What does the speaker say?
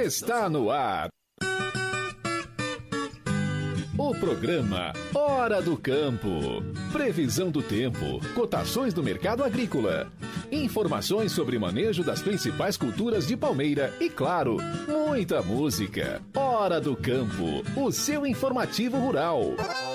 está no ar. O programa Hora do Campo. Previsão do tempo, cotações do mercado agrícola, informações sobre manejo das principais culturas de palmeira e, claro, muita música. Hora do Campo, o seu informativo rural.